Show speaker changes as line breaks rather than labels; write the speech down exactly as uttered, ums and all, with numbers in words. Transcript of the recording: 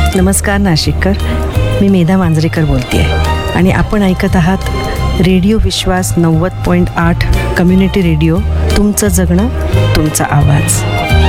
नमस्कार नाशिककर, मी मेधा मांजरेकर बोलते आहे आणि आपण ऐकत आहात रेडिओ विश्वास नव्वद पॉईंट आठ कम्युनिटी रेडिओ. तुमचं जगणं, तुमचा आवाज.